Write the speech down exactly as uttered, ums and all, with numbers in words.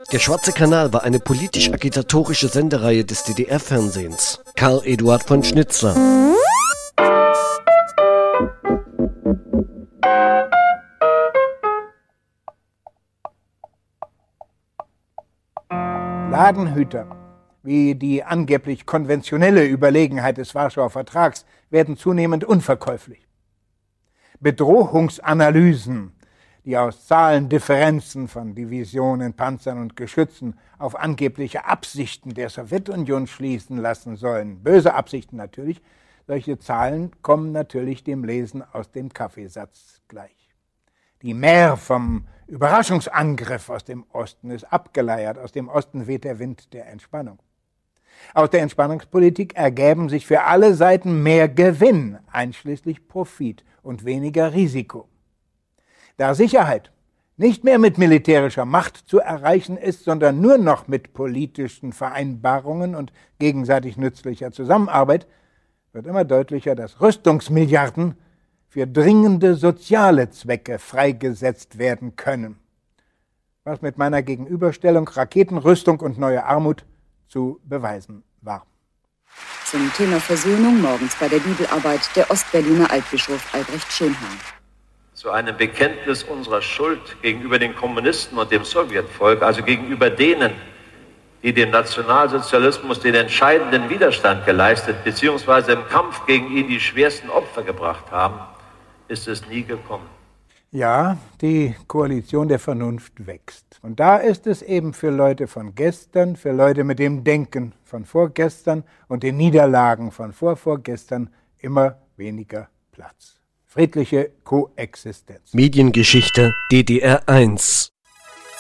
Der Schwarze Kanal war eine politisch-agitatorische Sendereihe des D D R-Fernsehens. Karl Eduard von Schnitzler. Ladenhüter, wie die angeblich konventionelle Überlegenheit des Warschauer Vertrags, werden zunehmend unverkäuflich. Bedrohungsanalysen, die aus Zahlendifferenzen von Divisionen, Panzern und Geschützen auf angebliche Absichten der Sowjetunion schließen lassen sollen. Böse Absichten natürlich. Solche Zahlen kommen natürlich dem Lesen aus dem Kaffeesatz gleich. Die Mär vom Überraschungsangriff aus dem Osten ist abgeleiert. Aus dem Osten weht der Wind der Entspannung. Aus der Entspannungspolitik ergäben sich für alle Seiten mehr Gewinn, einschließlich Profit und weniger Risiko. Da Sicherheit nicht mehr mit militärischer Macht zu erreichen ist, sondern nur noch mit politischen Vereinbarungen und gegenseitig nützlicher Zusammenarbeit, wird immer deutlicher, dass Rüstungsmilliarden für dringende soziale Zwecke freigesetzt werden können. Was mit meiner Gegenüberstellung Raketenrüstung und neue Armut zu beweisen war. Zum Thema Versöhnung morgens bei der Bibelarbeit der Ostberliner Altbischof Albrecht Schönhahn. Zu einem Bekenntnis unserer Schuld gegenüber den Kommunisten und dem Sowjetvolk, also gegenüber denen, die dem Nationalsozialismus den entscheidenden Widerstand geleistet bzw. im Kampf gegen ihn die schwersten Opfer gebracht haben, ist es nie gekommen. Ja, die Koalition der Vernunft wächst. Und da ist es eben für Leute von gestern, für Leute mit dem Denken von vorgestern und den Niederlagen von vorvorgestern immer weniger Platz. Friedliche Koexistenz. Mediengeschichte D D R eins